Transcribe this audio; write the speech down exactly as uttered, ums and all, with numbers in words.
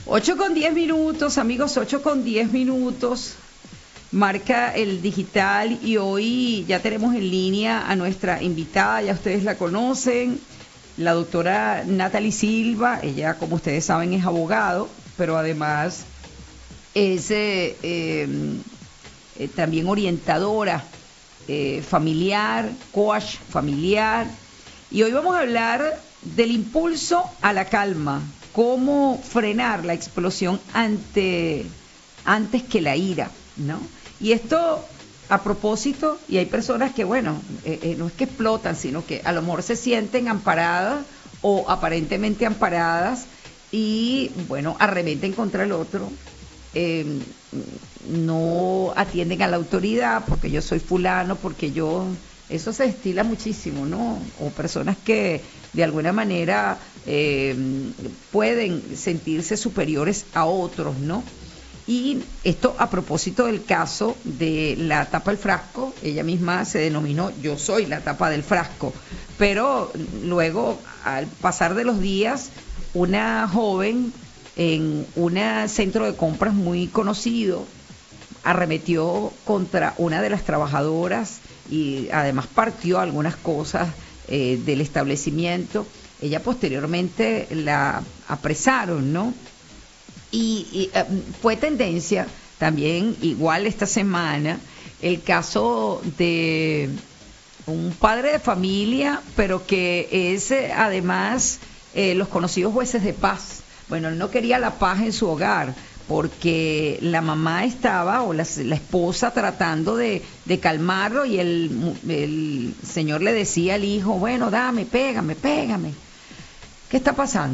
Ocho con diez minutos, amigos, ocho con diez minutos. Marca el digital y hoy ya tenemos en línea a nuestra invitada, ya ustedes la conocen, la doctora Natalie Silva. Ella, como ustedes saben, es abogado, pero además es eh, eh, eh, también orientadora eh, familiar, coach familiar. Y hoy vamos a hablar del impulso a la calma, cómo frenar la explosión ante, antes que la ira, ¿no? Y esto a propósito, y hay personas que, bueno, eh, eh, no es que explotan, sino que a lo mejor se sienten amparadas o aparentemente amparadas y, bueno, arremeten contra el otro, eh, no atienden a la autoridad porque yo soy fulano, porque yo... Eso se estila muchísimo, ¿no? O personas que de alguna manera eh, pueden sentirse superiores a otros, ¿no? Y esto a propósito del caso de la tapa del frasco. Ella misma se denominó yo soy la tapa del frasco, pero luego al pasar de los días una joven en un centro de compras muy conocido arremetió contra una de las trabajadoras y además partió algunas cosas eh, del establecimiento. Ella posteriormente la apresaron, ¿no? Y, y eh, fue tendencia también, igual esta semana, el caso de un padre de familia, pero que es eh, además eh, los conocidos jueces de paz. Bueno, él no quería la paz en su hogar, porque la mamá estaba, o la, la esposa, tratando de, de calmarlo, y el, el señor le decía al hijo, bueno, dame, pégame, pégame. ¿Qué está pasando?